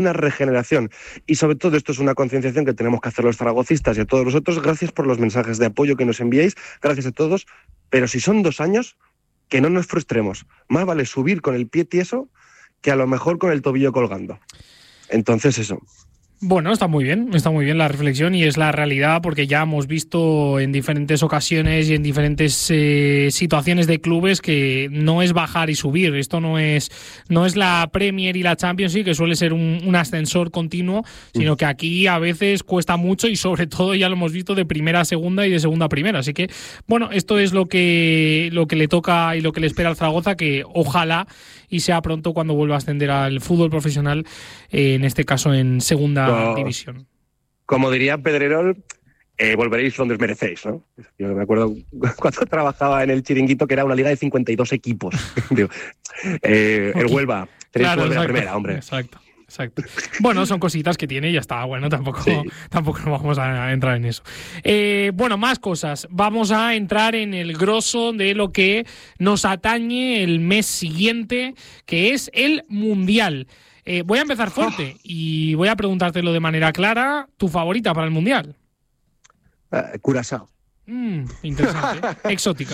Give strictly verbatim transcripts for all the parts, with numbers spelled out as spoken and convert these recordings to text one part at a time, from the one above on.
una regeneración. Y sobre todo esto es una concienciación que tenemos que hacer los zaragocistas y a todos vosotros. Gracias por los mensajes de apoyo que nos enviáis, gracias a todos. Pero si son dos años, que no nos frustremos. Más vale subir con el pie tieso que a lo mejor con el tobillo colgando. Entonces eso. Bueno, está muy bien, está muy bien la reflexión y es la realidad, porque ya hemos visto en diferentes ocasiones y en diferentes eh, situaciones de clubes que no es bajar y subir. Esto no es no es la Premier y la Champions League, que suele ser un, un ascensor continuo, sino que aquí a veces cuesta mucho y sobre todo ya lo hemos visto de primera a segunda y de segunda a primera. Así que, bueno, esto es lo que, lo que le toca y lo que le espera al Zaragoza, que ojalá y sea pronto cuando vuelva a ascender al fútbol profesional, eh, en este caso en segunda no, división. Como diría Pedrerol, eh, volveréis donde os merecéis, ¿no? Yo me acuerdo cuando trabajaba en el Chiringuito, que era una liga de cincuenta y dos equipos. Digo, eh, el Huelva, tenéis claro, que volver a primera, hombre. Exacto. Exacto. Bueno, son cositas que tiene y ya está. Bueno, tampoco, sí. tampoco nos vamos a entrar en eso. Eh, bueno, más cosas. Vamos a entrar en el grosso de lo que nos atañe el mes siguiente, que es el Mundial. Eh, voy a empezar fuerte oh. y voy a preguntártelo de manera clara. ¿Tu favorita para el Mundial? Uh, Curazao. Mm, interesante. Exótica.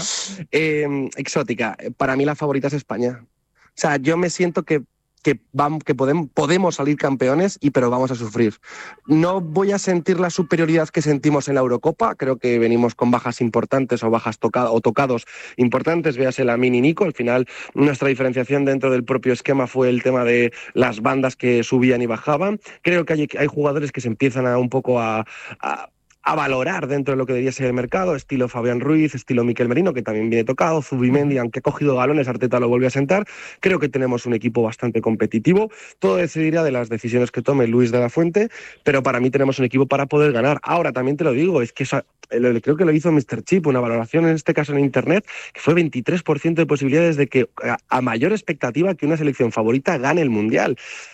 Eh, exótica. Para mí la favorita es España. O sea, yo me siento que que, vamos, que podemos, podemos salir campeones, y pero vamos a sufrir. No voy a sentir la superioridad que sentimos en la Eurocopa. Creo que venimos con bajas importantes o bajas toca- o tocados importantes. Véase la Mini Nico. Al final, nuestra diferenciación dentro del propio esquema fue el tema de las bandas que subían y bajaban. Creo que hay, hay jugadores que se empiezan a un poco a... a a valorar dentro de lo que debería ser el mercado, estilo Fabián Ruiz, estilo Mikel Merino, que también viene tocado, Zubimendi, aunque ha cogido galones, Arteta lo vuelve a sentar. Creo que tenemos un equipo bastante competitivo. Todo decidirá de las decisiones que tome Luis de la Fuente, pero para mí tenemos un equipo para poder ganar. Ahora, también te lo digo, es que eso, creo que lo hizo míster Chip, una valoración en este caso en internet, que fue veintitrés por ciento de posibilidades de que a, a mayor expectativa que una selección favorita gane el Mundial.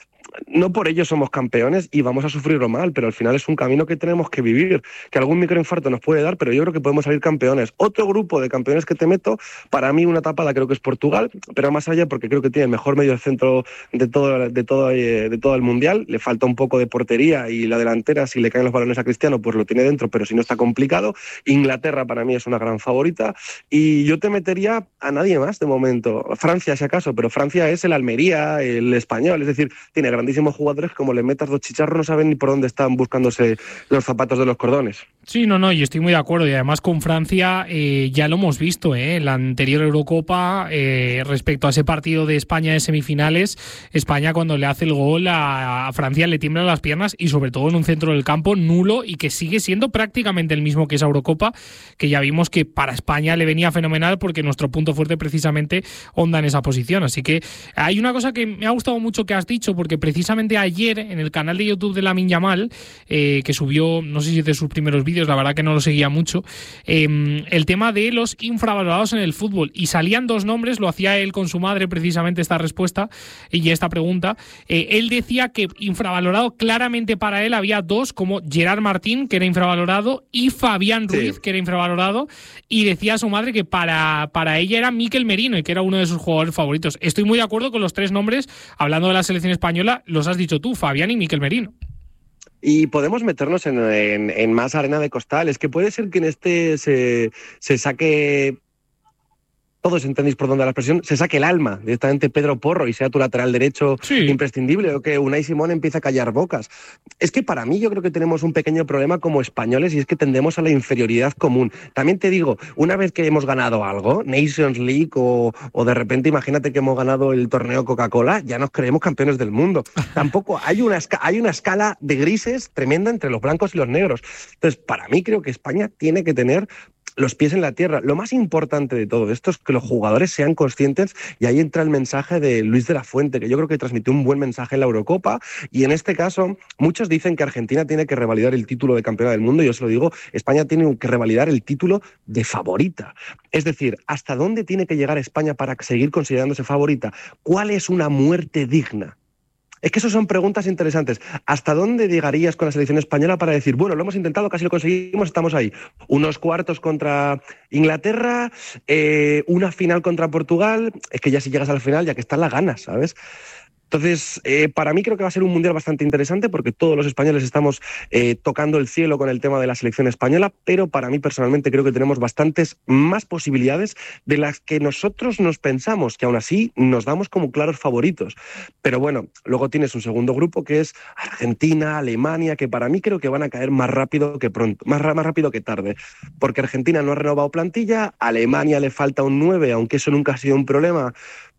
No por ello somos campeones y vamos a sufrirlo mal, pero al final es un camino que tenemos que vivir, que algún microinfarto nos puede dar, pero yo creo que podemos salir campeones. Otro grupo de campeones que te meto, para mí una tapada creo que es Portugal, pero más allá porque creo que tiene el mejor medio centro de todo, de todo, de todo el Mundial. Le falta un poco de portería y la delantera, si le caen los balones a Cristiano, pues lo tiene dentro, pero si no está complicado. Inglaterra para mí es una gran favorita y yo te metería a nadie más de momento. Francia si acaso, pero Francia es el Almería, el Español, es decir, tiene grandísimos jugadores, como le metas dos chicharros no saben ni por dónde están buscándose los zapatos de los cordones. Sí, no, no, yo estoy muy de acuerdo, y además con Francia eh, ya lo hemos visto, eh, en la anterior Eurocopa, eh, respecto a ese partido de España de semifinales. España, cuando le hace el gol a, a Francia, le tiemblan las piernas, y sobre todo en un centro del campo nulo, y que sigue siendo prácticamente el mismo que esa Eurocopa, que ya vimos que para España le venía fenomenal, porque nuestro punto fuerte precisamente onda en esa posición. Así que hay una cosa que me ha gustado mucho que has dicho, porque precisamente ayer en el canal de YouTube de Lamine Yamal, eh, que subió, no sé si de sus primeros vídeos, la verdad que no lo seguía mucho, eh, el tema de los infravalorados en el fútbol, y salían dos nombres, lo hacía él con su madre precisamente esta respuesta y esta pregunta. Eh, él decía que infravalorado claramente para él había dos, como Gerard Martín, que era infravalorado, y Fabián Ruiz, sí, que era infravalorado, y decía a su madre que para, para ella era Mikel Merino, y que era uno de sus jugadores favoritos. Estoy muy de acuerdo con los tres nombres. Hablando de la selección española, los has dicho tú, Fabián y Mikel Merino. Y podemos meternos en, en, en más arena de costal. Es que puede ser que en este se, se saque... Todos entendéis por dónde va la expresión, se saque el alma directamente Pedro Porro y sea tu lateral derecho, sí, imprescindible, o que Unai Simón empiece a callar bocas. Es que para mí yo creo que tenemos un pequeño problema como españoles, y es que tendemos a la inferioridad común. También te digo, una vez que hemos ganado algo, Nations League o, o de repente imagínate que hemos ganado el torneo Coca-Cola, ya nos creemos campeones del mundo. Tampoco hay una, hay una escala de grises tremenda entre los blancos y los negros. Entonces, para mí creo que España tiene que tener los pies en la tierra. Lo más importante de todo esto es que los jugadores sean conscientes, y ahí entra el mensaje de Luis de la Fuente, que yo creo que transmitió un buen mensaje en la Eurocopa, y en este caso muchos dicen que Argentina tiene que revalidar el título de campeona del mundo, y yo se lo digo, España tiene que revalidar el título de favorita. Es decir, ¿hasta dónde tiene que llegar España para seguir considerándose favorita? ¿Cuál es una muerte digna? Es que esas son preguntas interesantes. ¿Hasta dónde llegarías con la selección española para decir, bueno, lo hemos intentado, casi lo conseguimos, estamos ahí? Unos cuartos contra Inglaterra, eh, una final contra Portugal. Es que ya si llegas al final, ya que están las ganas, ¿sabes? Entonces, eh, para mí creo que va a ser un mundial bastante interesante porque todos los españoles estamos eh, tocando el cielo con el tema de la selección española, pero para mí personalmente creo que tenemos bastantes más posibilidades de las que nosotros nos pensamos, que aún así nos damos como claros favoritos. Pero bueno, luego tienes un segundo grupo que es Argentina, Alemania, que para mí creo que van a caer más rápido que pronto, más, más rápido que tarde, porque Argentina no ha renovado plantilla, a Alemania le falta un nueve, aunque eso nunca ha sido un problema,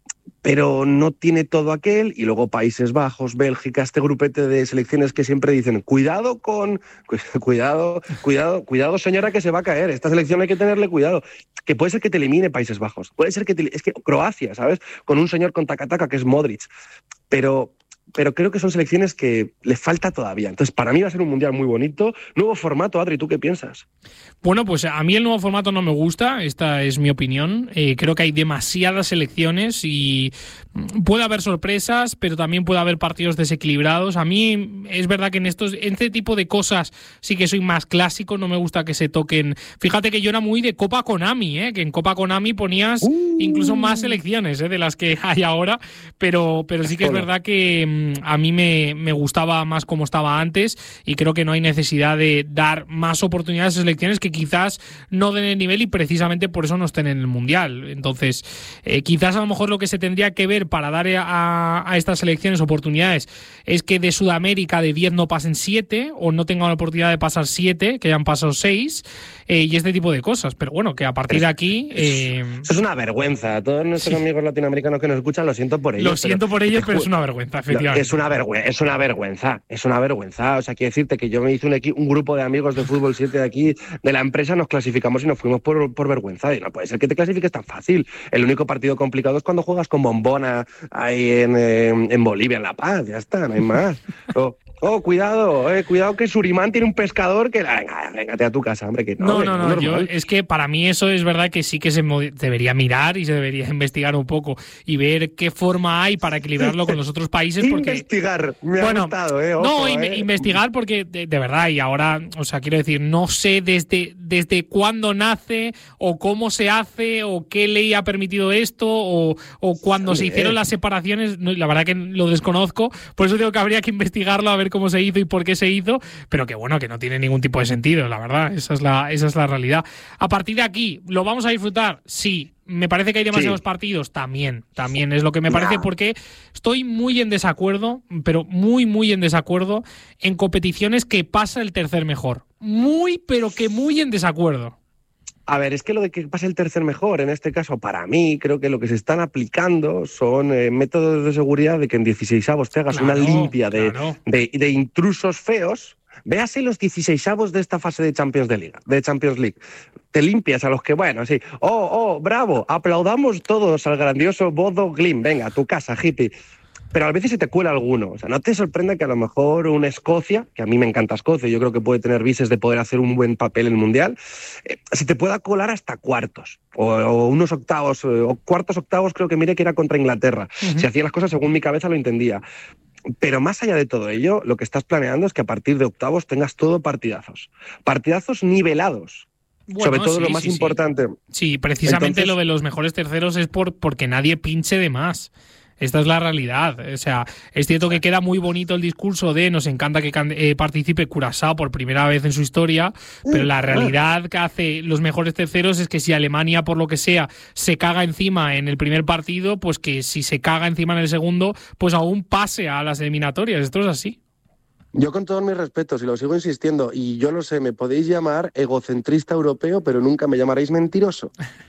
pero no tiene todo aquel, y luego Países Bajos, Bélgica, este grupete de selecciones que siempre dicen cuidado con, cuidado, cuidado, cuidado señora que se va a caer, esta selección hay que tenerle cuidado, que puede ser que te elimine Países Bajos, puede ser que te, es que Croacia, ¿sabes? Con un señor con taca-taca que es Modric, pero... pero creo que son selecciones que le falta todavía. Entonces, para mí va a ser un mundial muy bonito. Nuevo formato, Adri, ¿tú qué piensas? Bueno, pues a mí el nuevo formato no me gusta, esta es mi opinión. Eh, creo que hay demasiadas selecciones y puede haber sorpresas, pero también puede haber partidos desequilibrados. A mí es verdad que en estos, en este tipo de cosas sí que soy más clásico, no me gusta que se toquen. Fíjate que yo era muy de Copa Konami, ¿eh? Que en Copa Konami ponías uh. incluso más selecciones ¿eh? de las que hay ahora, pero, pero sí que es verdad que a mí me, me gustaba más como estaba antes y creo que no hay necesidad de dar más oportunidades a selecciones que quizás no den el nivel y precisamente por eso no estén en el Mundial. Entonces, eh, quizás a lo mejor lo que se tendría que ver para dar a, a estas selecciones oportunidades es que de Sudamérica de diez no pasen siete o no tengan la oportunidad de pasar siete, que hayan pasado seis eh, y este tipo de cosas. Pero bueno, que a partir de aquí... Eh, eso es una vergüenza. Todos nuestros sí. amigos latinoamericanos que nos escuchan, lo siento por ellos. Lo siento por ellos, pero es una vergüenza, efectivamente. Es una vergüenza, es una vergüenza, es una vergüenza. O sea, quiero decirte que yo me hice un, equi- un grupo de amigos de fútbol siete de aquí, de la empresa, nos clasificamos y nos fuimos por, por vergüenza. Y no puede ser que te clasifiques tan fácil. El único partido complicado es cuando juegas con Bombona ahí en, eh, en Bolivia, en La Paz. Ya está, no hay más. Oh, oh cuidado, eh, cuidado que Surimán tiene un pescador que... Venga, véngate a tu casa, hombre, que no. No, no, no, no yo, es que para mí eso es verdad que sí que se debería mirar y se debería investigar un poco y ver qué forma hay para equilibrarlo con los otros países. Porque, investigar, me ha bueno, gustado, eh. Ojo, no, eh. investigar porque de, de verdad, y ahora, o sea, quiero decir, no sé desde, desde cuándo nace o cómo se hace o qué ley ha permitido esto o, o cuando sí, se hicieron eh. las separaciones, no, la verdad que lo desconozco, por eso digo que habría que investigarlo a ver cómo se hizo y por qué se hizo, pero que bueno, que no tiene ningún tipo de sentido, la verdad, esa es la, esa es la realidad. A partir de aquí, ¿lo vamos a disfrutar? Sí. ¿Me parece que hay demasiados sí. partidos? También, también es lo que me parece, porque estoy muy en desacuerdo, pero muy, muy en desacuerdo en competiciones que pasa el tercer mejor. Muy, pero que muy en desacuerdo. A ver, es que lo de que pase el tercer mejor, en este caso, para mí, creo que lo que se están aplicando son eh, métodos de seguridad de que en dieciseisavos te hagas claro, una limpia de, claro. de, de intrusos feos. Véase los dieciseisavos de esta fase de Champions de Liga, de Champions League. Te limpias a los que, bueno, sí, oh, oh, bravo, aplaudamos todos al grandioso Bodo Glimt, venga, a tu casa, hippie. Pero a veces se te cuela alguno. O sea, no te sorprenda que a lo mejor una Escocia, que a mí me encanta Escocia, yo creo que puede tener vises de poder hacer un buen papel en el Mundial, eh, se te pueda colar hasta cuartos, o, o unos octavos, o cuartos, octavos, creo que mire que era contra Inglaterra. Uh-huh. Si hacía las cosas según mi cabeza lo entendía. Pero más allá de todo ello, lo que estás planeando es que a partir de octavos tengas todo partidazos. Partidazos nivelados. Bueno, sobre todo sí, lo más sí, importante. Sí, sí precisamente Entonces, lo de los mejores terceros es por porque nadie pinche de más. Esta es la realidad. O sea, es cierto que queda muy bonito el discurso de nos encanta que eh, participe Curazao por primera vez en su historia, pero la realidad que hace los mejores terceros es que si Alemania, por lo que sea, se caga encima en el primer partido, pues que si se caga encima en el segundo, pues aún pase a las eliminatorias. Esto es así. Yo con todos mis respetos, y lo sigo insistiendo, y yo lo sé, me podéis llamar egocentrista europeo, pero nunca me llamaréis mentiroso.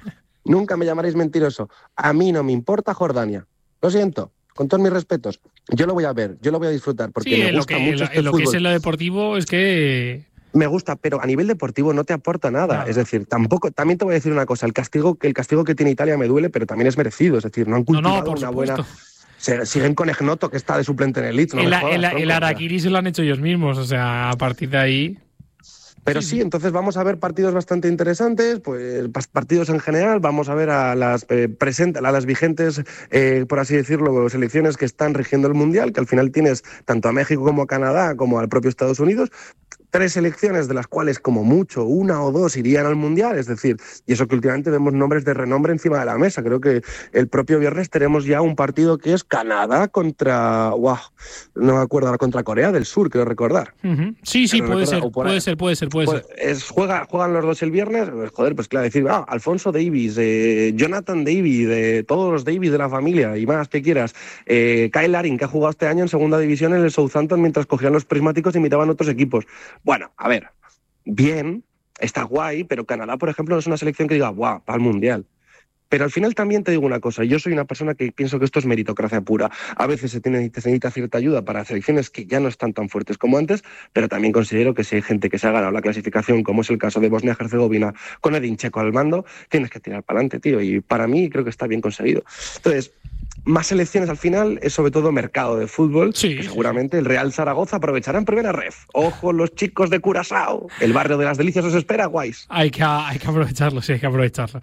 Nunca me llamaréis mentiroso. A mí no me importa Jordania. Lo siento, con todos mis respetos. Yo lo voy a ver, yo lo voy a disfrutar, porque sí, me gusta lo que, mucho lo, este lo fútbol. Que es en lo deportivo es que... Me gusta, pero a nivel deportivo no te aporta nada. Nada. Es decir, tampoco. También te voy a decir una cosa, el castigo, el castigo que tiene Italia me duele, pero también es merecido. Es decir, no han cultivado no, no, por una supuesto. buena... Se, siguen con Egnoto, que está de suplente en el Leeds. No el, jodas, el, tronco, el Araquiri se lo han hecho ellos mismos, o sea, a partir de ahí... Pero sí, sí, entonces vamos a ver partidos bastante interesantes, pues partidos en general, vamos a ver a las eh, presentes, a las vigentes, eh, por así decirlo, selecciones que están rigiendo el Mundial, que al final tienes tanto a México como a Canadá, como al propio Estados Unidos. tres selecciones de las cuales como mucho una o dos irían al Mundial, es decir, y eso que últimamente vemos nombres de renombre encima de la mesa. Creo que el propio viernes tenemos ya un partido que es Canadá contra, wow, no me acuerdo ahora, contra Corea del Sur, creo recordar. Uh-huh. Sí, sí, puede ser, puede ser, puede ser, puede pues ser. Es, juega, juegan los dos el viernes, pues, joder, pues claro, decir, ah, Alfonso Davies, eh, Jonathan David, eh, todos los Davies de la familia y más que quieras, eh, Kyle Larin, que ha jugado este año en segunda división en el Southampton mientras cogían los prismáticos y imitaban otros equipos. Bueno, a ver, bien, está guay, pero Canadá, por ejemplo, no es una selección que diga, guau, para el Mundial. Pero al final también te digo una cosa, yo soy una persona que pienso que esto es meritocracia pura. A veces se, tiene, se necesita cierta ayuda para selecciones que ya no están tan fuertes como antes, pero también considero que si hay gente que se ha ganado la clasificación, como es el caso de Bosnia-Herzegovina con Edin Dzeko al mando, tienes que tirar para adelante, tío, y para mí creo que está bien conseguido. Entonces, más selecciones al final es sobre todo mercado de fútbol, sí, que seguramente el Real Zaragoza aprovechará en primera ref. Ojo, los chicos de Curazao, el barrio de las delicias os espera, guays. Hay que, hay que aprovecharlo, sí, hay que aprovecharlo.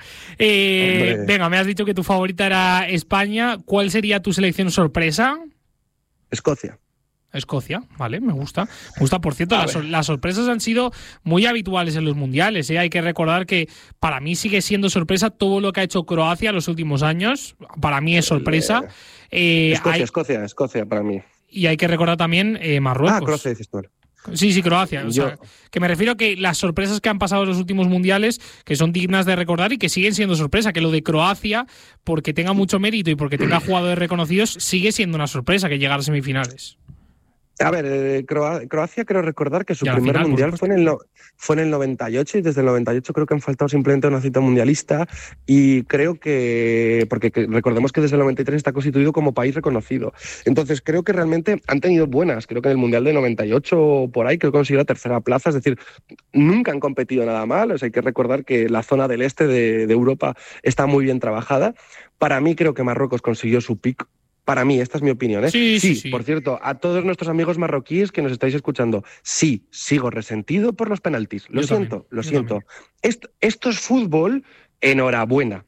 Eh, venga, me has dicho que tu favorita era España. ¿Cuál sería tu selección sorpresa? Escocia. Escocia, vale, me gusta. Me gusta, por cierto, las, las sorpresas han sido muy habituales en los mundiales, ¿eh? Hay que recordar que para mí sigue siendo sorpresa todo lo que ha hecho Croacia en los últimos años. Para mí es sorpresa. Eh, Escocia, hay, Escocia, Escocia para mí. Y hay que recordar también eh, Marruecos. Ah, Croacia dices tú. Sí, sí, Croacia. O sea, que me refiero a que las sorpresas que han pasado en los últimos mundiales, que son dignas de recordar y que siguen siendo sorpresa, que lo de Croacia, porque tenga mucho mérito y porque tenga jugadores reconocidos, sigue siendo una sorpresa que llegar a semifinales. A ver, eh, Croa- Croacia creo recordar que su primer final, mundial fue en, el no, fue en el noventa y ocho y desde el noventa y ocho creo que han faltado simplemente una cita mundialista y creo que, porque que, recordemos que desde el noventa y tres está constituido como país reconocido. Entonces creo que realmente han tenido buenas, creo que en el mundial de noventa y ocho por ahí creo que consiguió la tercera plaza, es decir, nunca han competido nada mal, o sea, hay que recordar que la zona del este de, de Europa está muy bien trabajada. Para mí creo que Marruecos consiguió su pico. Para mí, esta es mi opinión, ¿eh? Sí, sí, sí, sí. Por cierto, a todos nuestros amigos marroquíes que nos estáis escuchando, sí, sigo resentido por los penaltis. Lo Yo siento, también, lo yo siento. también. Esto, esto es fútbol, enhorabuena.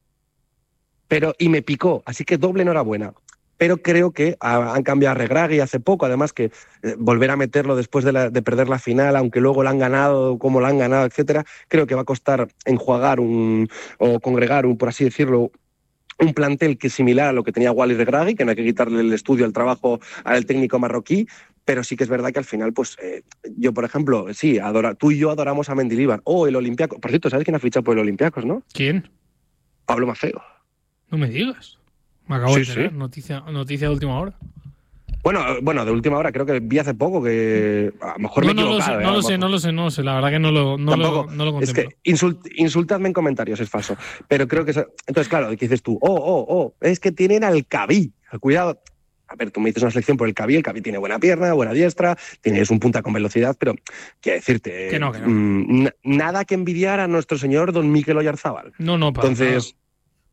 Pero, y me picó, así que doble enhorabuena. Pero creo que han cambiado a Regragui hace poco, además que eh, volver a meterlo después de, la, de perder la final, aunque luego la han ganado, como la han ganado, etcétera, creo que va a costar enjuagar un, o congregar, un, por así decirlo, un plantel que es similar a lo que tenía Walid Regragui, que no hay que quitarle el estudio al trabajo al técnico marroquí, pero sí que es verdad que al final, pues eh, yo, por ejemplo, sí, adora, tú y yo adoramos a Mendilibar. O oh, el Olympiacos. Por cierto, ¿sabes quién ha fichado por el Olympiacos, no? ¿Quién? Pablo Maceo. No me digas. Me acabo sí, de enterar. Sí. Noticia, noticia de última hora. Bueno, bueno, de última hora, creo que vi hace poco que a lo mejor no, me he equivocado. No lo, sé, ¿eh? no lo sé, no lo sé, no lo sé. La verdad que no lo, no Tampoco, lo, no lo contemplo. Es que insult, insultadme en comentarios, es falso. Pero creo que... Eso, entonces, claro, ¿qué dices tú? Oh, oh, oh, es que tienen al Caví. Cuidado. A ver, tú me dices una selección por el Caví, el Caví tiene buena pierna, buena diestra, tienes un punta con velocidad, pero quiero decirte... Que no, que no. Mmm, nada que envidiar a nuestro señor don Mikel Oyarzábal. No, no, para Entonces... nada.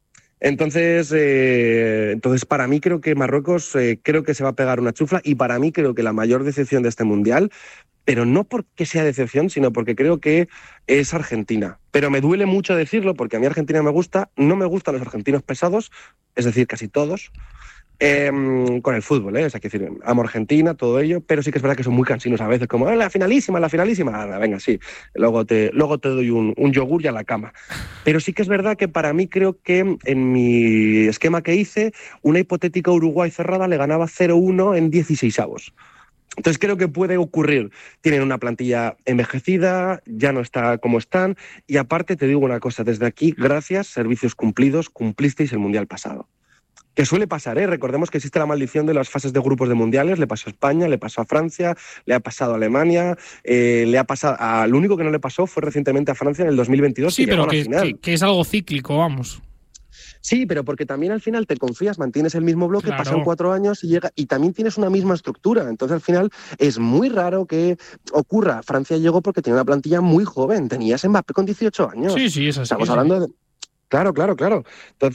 Entonces, eh, entonces, para mí creo que Marruecos eh, creo que se va a pegar una chufla y para mí creo que la mayor decepción de este Mundial, pero no porque sea decepción, sino porque creo que es Argentina. Pero me duele mucho decirlo porque a mí Argentina me gusta, no me gustan los argentinos pesados, es decir, casi todos, eh, con el fútbol, ¿eh? O sea, que decir, amo Argentina, todo ello, pero sí que es verdad que son muy cansinos a veces, como eh, la finalísima, la finalísima, ah, venga, sí, luego te, luego te doy un, un yogur y a la cama. Pero sí que es verdad que para mí creo que en mi esquema que hice, una hipotética Uruguay cerrada le ganaba cero uno en dieciseisavos. Entonces creo que puede ocurrir. Tienen una plantilla envejecida, ya no está como están, y aparte te digo una cosa, desde aquí, gracias, servicios cumplidos, cumplisteis el Mundial pasado. Que suele pasar, ¿eh? Recordemos que existe la maldición de las fases de grupos de mundiales, le pasó a España, le pasó a Francia, le ha pasado a Alemania, eh, le ha pasado a... Lo único que no le pasó fue recientemente a Francia en el dos mil veintidós. Sí, que pero que, final. Que, que es algo cíclico, vamos. Sí, pero porque también al final te confías, mantienes el mismo bloque, Claro. pasan cuatro años y llega y también tienes una misma estructura. Entonces al final es muy raro que ocurra. Francia llegó porque tenía una plantilla muy joven, tenías Mbappé con dieciocho años. Sí, sí, es así. Estamos sí. hablando de... Claro, claro, claro. Entonces,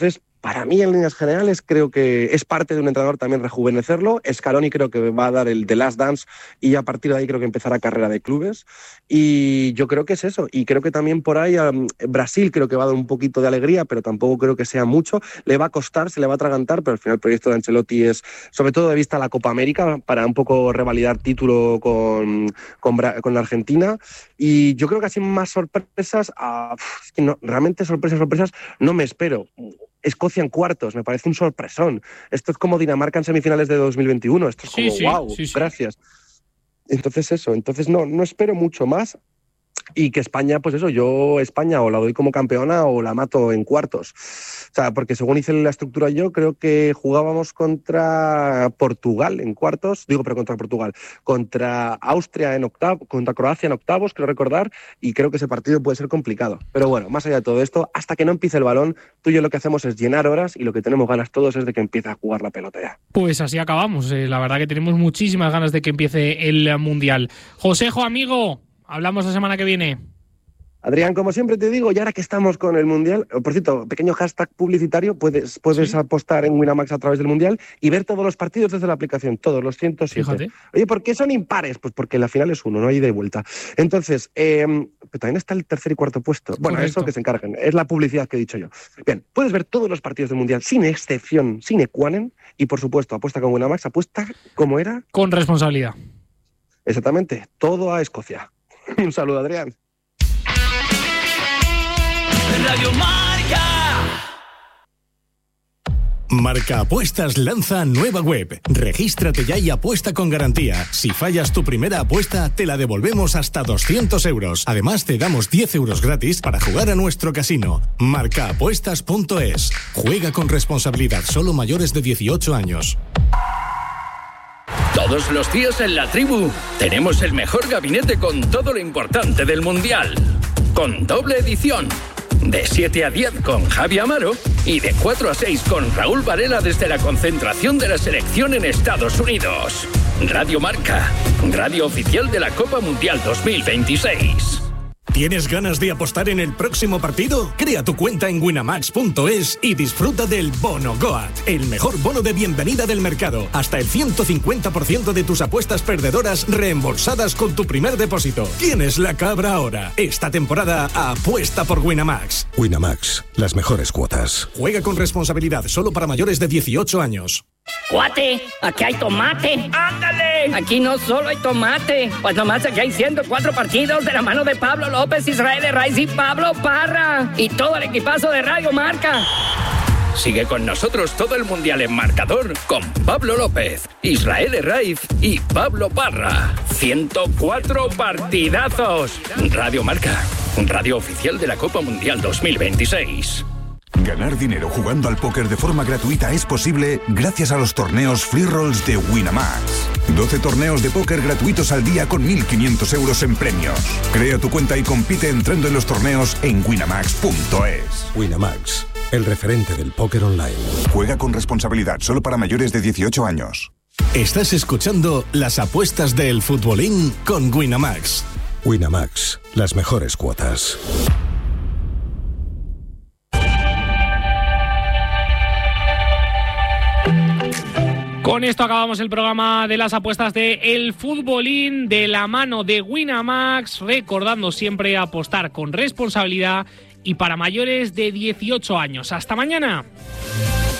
para mí, en líneas generales, creo que es parte de un entrenador también rejuvenecerlo. Scaloni creo que va a dar el The Last Dance y a partir de ahí creo que empezará carrera de clubes. Y yo creo que es eso. Y creo que también por ahí um, Brasil creo que va a dar un poquito de alegría, pero tampoco creo que sea mucho. Le va a costar, se le va a atragantar, pero al final el proyecto de Ancelotti es, sobre todo de vista a la Copa América, para un poco revalidar título con, con, con la Argentina. Y yo creo que así más sorpresas, uh, es que no, realmente sorpresas, sorpresas, no me espero. Escocia en cuartos, me parece un sorpresón. Esto es como Dinamarca en semifinales de dos mil veintiuno. Esto es como, sí, sí, wow, sí, sí. Gracias. Entonces eso, entonces no, no espero mucho más. Y que España, pues eso, yo España o la doy como campeona o la mato en cuartos. O sea, porque según hice la estructura yo, creo que jugábamos contra Portugal en cuartos, digo, pero contra Portugal, contra Austria en octavos, contra Croacia en octavos, creo recordar, y creo que ese partido puede ser complicado. Pero bueno, más allá de todo esto, hasta que no empiece el balón, tú y yo lo que hacemos es llenar horas y lo que tenemos ganas todos es de que empiece a jugar la pelota ya. Pues así acabamos. Eh, la verdad que tenemos muchísimas ganas de que empiece el Mundial. Josejo, amigo, hablamos la semana que viene. Adrián, como siempre te digo, y ahora que estamos con el Mundial, por cierto, pequeño hashtag publicitario, puedes, puedes ¿Sí? apostar en Winamax a través del Mundial y ver todos los partidos desde la aplicación, todos los ciento siete. Fíjate. Oye, ¿por qué son impares? Pues porque la final es uno, no hay ida y vuelta. Entonces, eh, pero también está el tercer y cuarto puesto. Bueno, Correcto. Eso que se encarguen, es la publicidad que he dicho yo. Bien, puedes ver todos los partidos del Mundial, sin excepción, sine qua non, y por supuesto, apuesta con Winamax, apuesta, ¿cómo era? Con responsabilidad. Exactamente, todo a Escocia. Un saludo, Adrián. Radio Marca. Marca Apuestas lanza nueva web. Regístrate ya y apuesta con garantía. Si fallas tu primera apuesta, te la devolvemos hasta doscientos euros. Además, te damos diez euros gratis para jugar a nuestro casino. marca apuestas punto es. Juega con responsabilidad, solo mayores de dieciocho años. Todos los días en La Tribu tenemos el mejor gabinete con todo lo importante del Mundial. Con doble edición. De siete a diez con Javi Amaro y de cuatro a seis con Raúl Varela desde la concentración de la selección en Estados Unidos. Radio Marca, radio oficial de la Copa Mundial dos mil veintiséis. ¿Tienes ganas de apostar en el próximo partido? Crea tu cuenta en winamax punto es y disfruta del Bono Goat, el mejor bono de bienvenida del mercado. Hasta el ciento cincuenta por ciento de tus apuestas perdedoras reembolsadas con tu primer depósito. ¿Tienes la cabra ahora? Esta temporada apuesta por Winamax. Winamax, las mejores cuotas. Juega con responsabilidad, solo para mayores de dieciocho años. ¡Cuate! ¡Aquí hay tomate! ¡Ándale! Aquí no solo hay tomate, pues nomás aquí hay ciento cuatro partidos de la mano de Pablo López, Israel Herraiz y Pablo Parra. Y todo el equipazo de Radio Marca. Sigue con nosotros todo el Mundial en marcador con Pablo López, Israel Herraiz y Pablo Parra. ciento cuatro partidazos. Radio Marca, radio oficial de la Copa Mundial dos mil veintiséis. Ganar dinero jugando al póker de forma gratuita es posible gracias a los torneos Free Rolls de Winamax. doce torneos de póker gratuitos al día con mil quinientos euros en premios. Crea tu cuenta y compite entrando en los torneos en winamax punto es. Winamax, el referente del póker online. Juega con responsabilidad, solo para mayores de dieciocho años. Estás escuchando las apuestas del futbolín con Winamax. Winamax, las mejores cuotas. Con esto acabamos el programa de las apuestas de El Futbolín de la mano de Winamax, recordando siempre apostar con responsabilidad y para mayores de dieciocho años. ¡Hasta mañana!